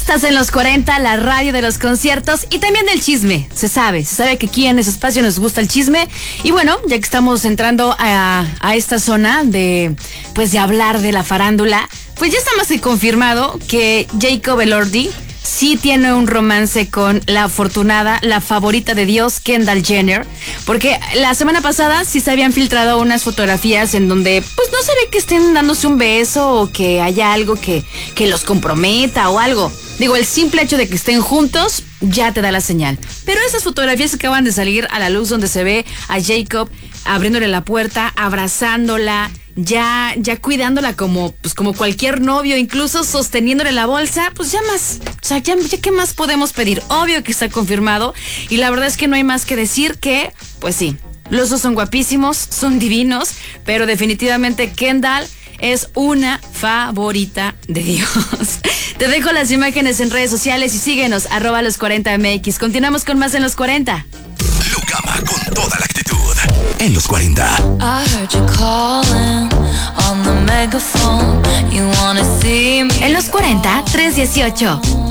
Estás en los 40, la radio de los conciertos y también del chisme. Se sabe que aquí en ese espacio nos gusta el chisme. Y bueno, ya que estamos entrando a esta zona de hablar de la farándula, pues ya está más que confirmado que Jacob Elordi sí tiene un romance con la afortunada, la favorita de Dios, Kendall Jenner, porque la semana pasada sí se habían filtrado unas fotografías en donde pues no se ve que estén dándose un beso o que haya algo que los comprometa o algo. Digo, el simple hecho de que estén juntos ya te da la señal. Pero esas fotografías acaban de salir a la luz donde se ve a Jacob abriéndole la puerta, abrazándola, ya cuidándola como cualquier novio, incluso sosteniéndole la bolsa, pues ya más, o sea, ya qué más podemos pedir. Obvio que está confirmado y la verdad es que no hay más que decir que, pues sí, los dos son guapísimos, son divinos, pero definitivamente Kendall es una favorita de Dios. Te dejo las imágenes en redes sociales y síguenos, @los40mx. Continuamos con más en los 40. Lucama con toda la actitud. En los 40. En los 40, 318.